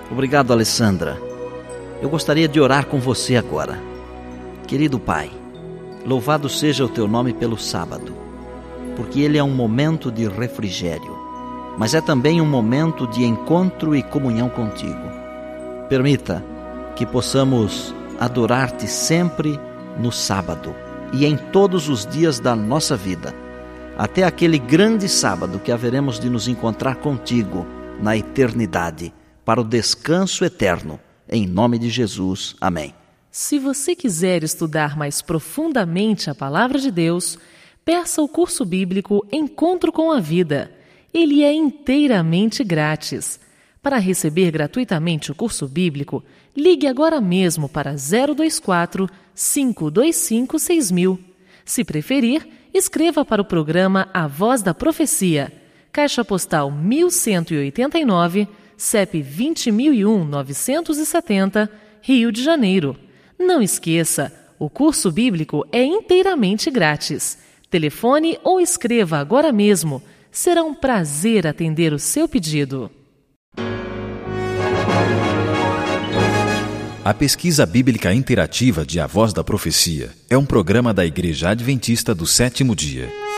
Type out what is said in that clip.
Obrigado, Alessandra. Eu gostaria de orar com você agora. Querido Pai, louvado seja o Teu nome pelo sábado, porque ele é um momento de refrigério, mas é também um momento de encontro e comunhão contigo. Permita que possamos adorar-te sempre no sábado e em todos os dias da nossa vida, até aquele grande sábado que haveremos de nos encontrar contigo na eternidade, para o descanso eterno. Em nome de Jesus. Amém. Se você quiser estudar mais profundamente a Palavra de Deus, peça o curso bíblico Encontro com a Vida. Ele é inteiramente grátis. Para receber gratuitamente o curso bíblico, ligue agora mesmo para 024 525 6000. Se preferir, escreva para o programa A Voz da Profecia, Caixa Postal 1189, CEP 20.001-970, Rio de Janeiro. Não esqueça, o curso bíblico é inteiramente grátis. Telefone ou escreva agora mesmo. Será um prazer atender o seu pedido. A Pesquisa Bíblica Interativa de A Voz da Profecia é um programa da Igreja Adventista do Sétimo Dia.